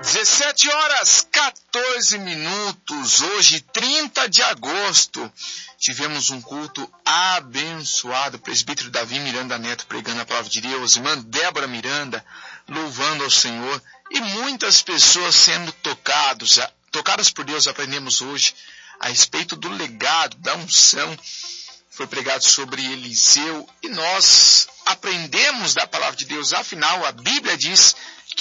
17 horas 14 minutos, hoje 30 de agosto, tivemos um culto abençoado, o presbítero Davi Miranda Neto pregando a palavra de Deus, irmã Débora Miranda louvando ao Senhor e muitas pessoas sendo tocadas por Deus. Aprendemos hoje a respeito do legado, da unção, foi pregado sobre Eliseu e nós aprendemos da palavra de Deus, afinal a Bíblia diz